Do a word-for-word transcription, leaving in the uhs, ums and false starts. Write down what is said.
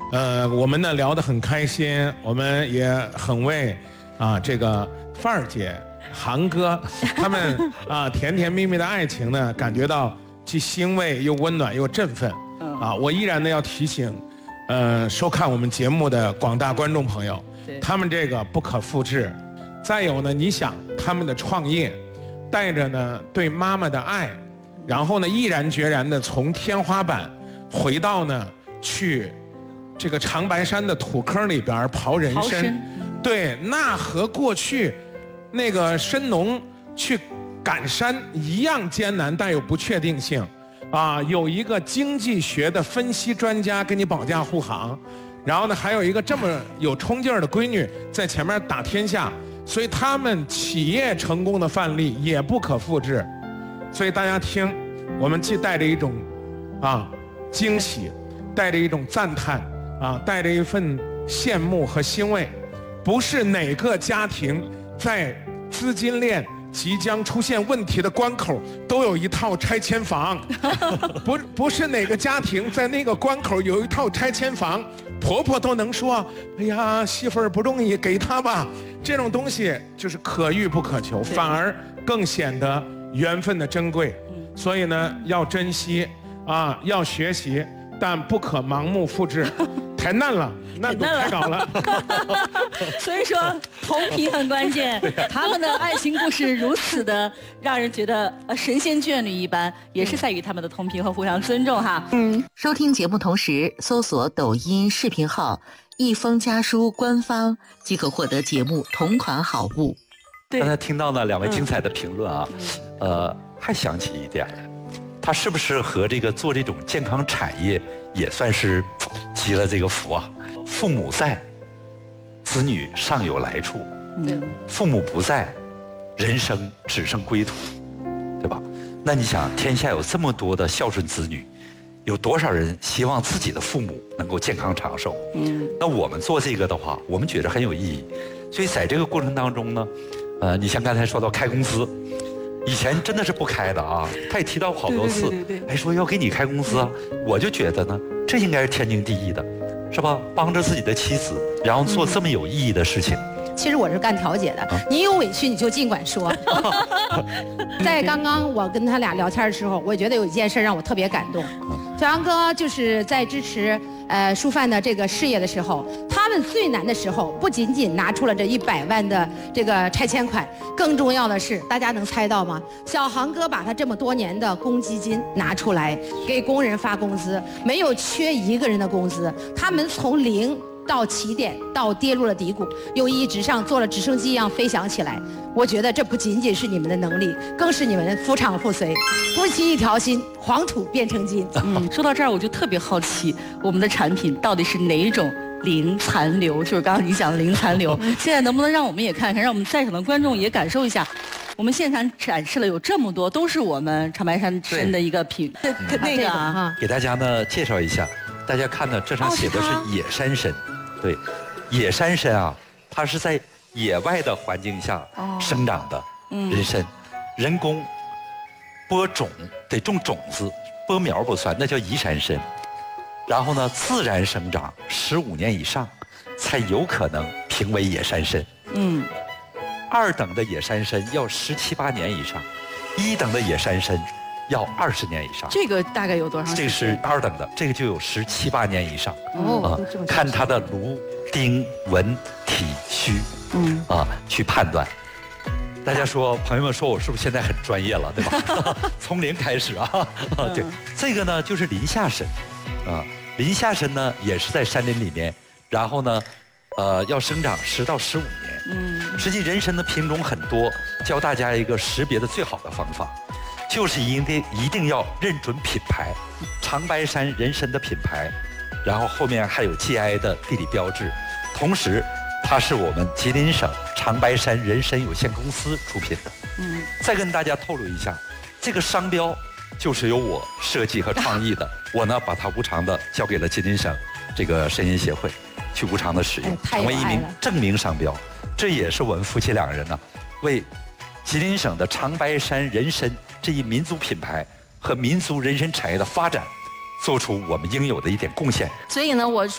呃，我们呢聊得很开心，我们也很为啊这个范儿姐、航哥他们啊甜甜蜜蜜的爱情呢感觉到既欣慰又温暖又振奋。啊，我依然呢要提醒，呃，收看我们节目的广大观众朋友，他们这个不可复制。再有呢，你想他们的创业，带着呢对妈妈的爱，然后呢毅然决然的从天花板回到呢去这个长白山的土坑里边刨人参，对，那和过去那个参农去赶山一样艰难，但有不确定性。啊，有一个经济学的分析专家给你保驾护航，然后呢，还有一个这么有冲劲儿的闺女在前面打天下，所以他们企业成功的范例也不可复制。所以大家听，我们既带着一种啊惊喜，带着一种赞叹啊，带着一份羡慕和欣慰。不是哪个家庭在资金链即将出现问题的关口都有一套拆迁房，不不是哪个家庭在那个关口有一套拆迁房，婆婆都能说，哎呀，媳妇儿不容易，给她吧。这种东西就是可遇不可求，反而更显得缘分的珍贵。所以呢，要珍惜啊，要学习，但不可盲目复制。太难了，难度太高了。 所以说同频很关键。他们的爱情故事如此的让人觉得呃神仙眷侣一般，也是在于他们的同频和互相尊重哈。 嗯，收听节目同时搜索抖音视频号“一封家书”官方，即可获得节目同款好物。 刚才听到呢两位精彩的评论啊，嗯、呃，还想起一点，他是不是和这个做这种健康产业也算是积了这个福啊？父母在，子女尚有来处；嗯、父母不在，人生只剩归途，对吧？那你想，天下有这么多的孝顺子女，有多少人希望自己的父母能够健康长寿？嗯，那我们做这个的话，我们觉得很有意义。所以在这个过程当中呢，呃，你像刚才说到开公司。以前真的是不开的啊，他也提到好多次，还说要给你开公司啊，我就觉得呢，这应该是天经地义的，是吧？帮着自己的妻子，然后做这么有意义的事情。 其实我是干调解的，你有委屈你就尽管说。在刚刚我跟他俩聊天的时候，我觉得有一件事让我特别感动。小杨哥就是在支持呃舒范的这个事业的时候，他们最难的时候，不仅仅拿出了这一百万的这个拆迁款，更重要的是，大家能猜到吗？小航哥把他这么多年的公积金拿出来给工人发工资，没有缺一个人的工资，他们从零到起点，到跌入了低谷，又一直上做了直升机一样飞翔起来。我觉得这不仅仅是你们的能力，更是你们夫唱妇随，夫妻一条心，黄土变成金。 嗯，说到这儿我就特别好奇，我们的产品到底是哪一种零残留？就是刚刚你讲的零残留，现在能不能让我们也看看，让我们在场的观众也感受一下？我们现场展示了有这么多，都是我们长白山参的一个品，那个啊， 给大家呢介绍一下。大家看呢，这上写的是野山参，对，野山参啊，它是在野外的环境下生长的人参，人工播种得种种子，播苗不算，那叫移山参。然后呢，自然生长十五年以上，才有可能评为野山参。嗯，二等的野山参要十七八年以上，一等的野山参要二十年以上。 这个大概有多长时间？ 这个是二等的，这个就有十七八年以上。哦，啊、看它的芦、丁、纹、体、须，嗯，啊，去判断。大家说，朋友们说我是不是现在很专业了，对吧？从零开始啊，啊，对，这个呢就是林下参，啊，林下参呢也是在山林里面，然后呢，呃，要生长十到十五年。嗯，实际人参的品种很多，教大家一个识别的最好的方法。就是一定一定要认准品牌，长白山人参的品牌，然后后面还有 G I 的地理标志，同时它是我们吉林省长白山人参有限公司出品的。嗯，再跟大家透露一下，这个商标就是由我设计和创意的，我呢把它无偿的交给了吉林省这个参研协会，去无偿的使用，成为一名证明商标。这也是我们夫妻两个人呢，为吉林省的长白山人参这一民族品牌和民族人参产业的发展，做出我们应有的一点贡献。 所以呢，我